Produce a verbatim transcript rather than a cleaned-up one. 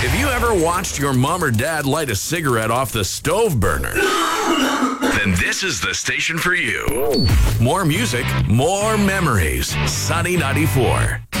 If you ever watched your mom or dad light a cigarette off the stove burner, then this is the station for you. More music, more memories. Sunny ninety-four.